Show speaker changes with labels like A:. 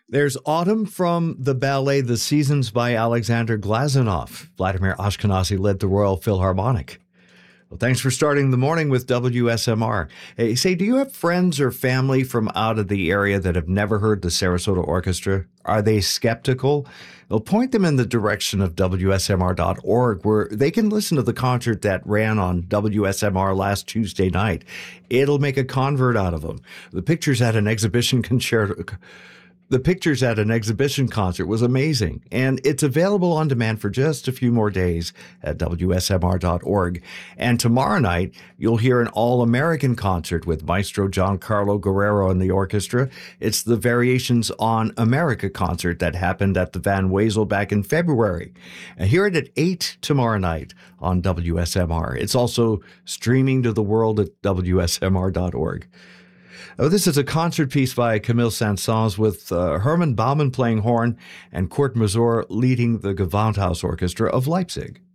A: There's Autumn from the ballet The Seasons by Alexander Glazunov. Vladimir Ashkenazy led the Royal Philharmonic. Well, thanks for starting the morning with WSMR. Hey, say, do you have friends or family from out of the area that have never heard the Sarasota Orchestra? Are they skeptical? Well, point them in the direction of WSMR.org, where they can listen to the concert that ran on WSMR last Tuesday night. It'll make a convert out of them. The pictures at an exhibition concert was amazing, and it's available on demand for just a few more days at WSMR.org. And tomorrow night, you'll hear an all-American concert with Maestro Giancarlo Guerrero and the orchestra. It's the Variations on America concert that happened at the Van Wezel back in February. And hear it at 8 tomorrow night on WSMR. It's also streaming to the world at WSMR.org. Oh, this is a concert piece by Camille Saint-Saëns with Herman Baumann playing horn and Kurt Masur leading the Gewandhaus Orchestra of Leipzig.